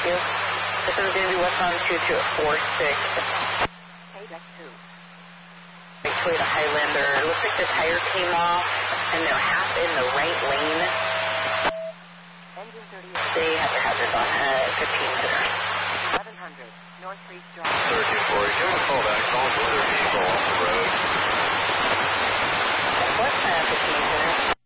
thank you. This is going to be westbound 22 at 46. Hey, that's 2. Toyota Highlander. It looks like the tire came off, and they're half in the right lane. Engine 38. They have their hazards on 15 1100, North Street Drive. 1340, give us a call back. Call for their vehicle off the road. What's 15 center?